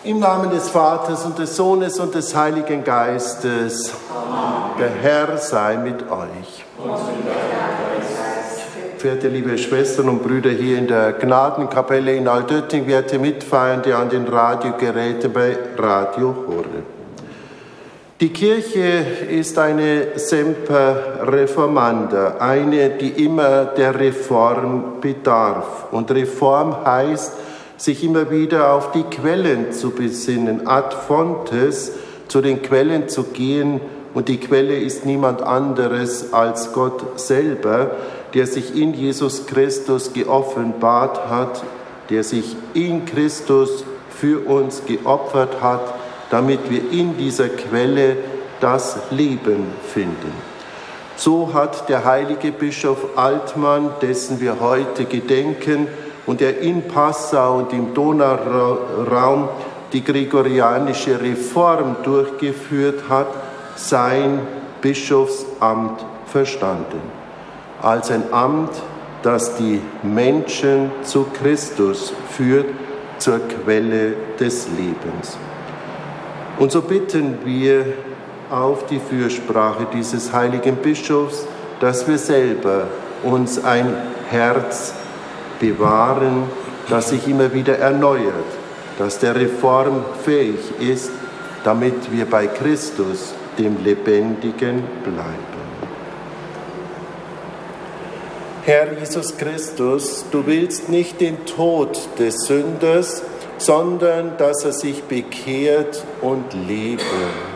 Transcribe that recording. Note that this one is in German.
Im Namen des Vaters und des Sohnes und des Heiligen Geistes. Amen. Der Herr sei mit euch. Verehrte liebe Schwestern und Brüder hier in der Gnadenkapelle in Altötting, werte Mitfeiernde an den Radiogeräten bei Radio Horeb. Die Kirche ist eine Semper Reformanda, eine, die immer der Reform bedarf. Und Reform heißt, sich immer wieder auf die Quellen zu besinnen, ad fontes, zu den Quellen zu gehen. Und die Quelle ist niemand anderes als Gott selber, der sich in Jesus Christus geoffenbart hat, der sich in Christus für uns geopfert hat, damit wir in dieser Quelle das Leben finden. So hat der heilige Bischof Altmann, dessen wir heute gedenken, und der in Passau und im Donauraum die gregorianische Reform durchgeführt hat, sein Bischofsamt verstanden. Als ein Amt, das die Menschen zu Christus führt, zur Quelle des Lebens. Und so bitten wir auf die Fürsprache dieses heiligen Bischofs, dass wir selber uns ein Herz bewahren, das sich immer wieder erneuert, das der Reform fähig ist, damit wir bei Christus, dem Lebendigen, bleiben. Herr Jesus Christus, du willst nicht den Tod des Sünders, sondern dass er sich bekehrt und lebe.